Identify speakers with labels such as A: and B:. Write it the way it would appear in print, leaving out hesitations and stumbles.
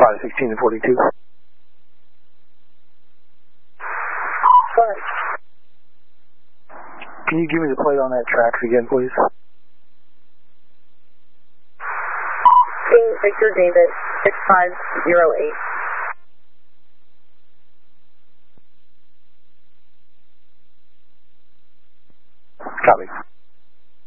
A: 16 and 42.
B: Fine.
A: Can you give me the plate on that tracks again, please?
B: King Victor David, 6508.
A: Copy.